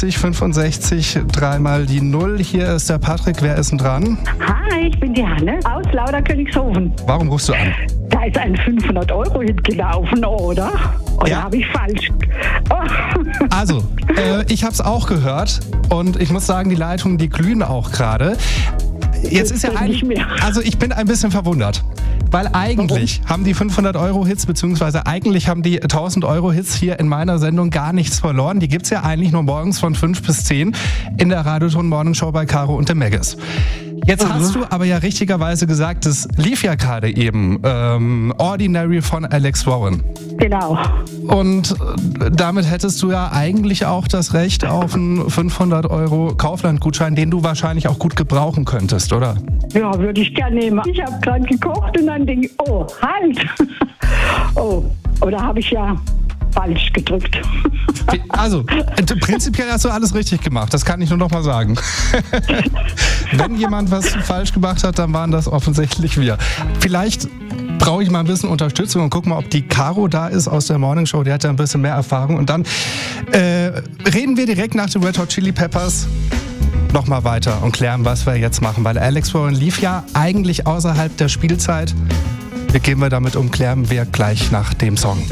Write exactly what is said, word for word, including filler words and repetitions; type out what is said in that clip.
fünfundsiebzig fünfundsechzig, dreimal die Null. Hier ist der Patrick. Wer ist denn dran? Hi, ich bin die Hanne aus Lauderkönigshofen. Warum rufst du an? Da ist ein fünfhundert-Euro-Hit gelaufen, oder? Oder Ja. habe ich falsch? Oh. Also, äh, ich habe es auch gehört und ich muss sagen, die Leitungen, die glühen auch gerade. Jetzt ist ja Nicht eigentlich, mehr. also ich bin ein bisschen verwundert, weil eigentlich haben die fünfhundert-Euro-Hits, beziehungsweise eigentlich haben die tausend-Euro-Hits hier in meiner Sendung gar nichts verloren. Die gibt's ja eigentlich nur morgens von fünf bis zehn in der Radioton Morning Show bei Caro und dem Maggis. Jetzt hast du aber ja richtigerweise gesagt, es lief ja gerade eben ähm, Ordinary von Alex Warren. Genau. Und äh, damit hättest du ja eigentlich auch das Recht auf einen fünfhundert Euro Kaufland-Gutschein, den du wahrscheinlich auch gut gebrauchen könntest, oder? Ja, würde ich gerne nehmen. Ich habe gerade gekocht und dann denke ich, oh, halt. Oh, oder habe ich ja falsch gedrückt. Also, äh, prinzipiell hast du alles richtig gemacht, das kann ich nur noch mal sagen. Wenn jemand was falsch gemacht hat, dann waren das offensichtlich wir. Vielleicht brauche ich mal ein bisschen Unterstützung und guck mal, ob die Caro da ist aus der Morning Show, die hat ja ein bisschen mehr Erfahrung. Und dann äh, reden wir direkt nach den Red Hot Chili Peppers nochmal weiter und klären, was wir jetzt machen. Weil Alex Warren lief ja eigentlich außerhalb der Spielzeit. Wie gehen wir damit um, klären wir gleich nach dem Song.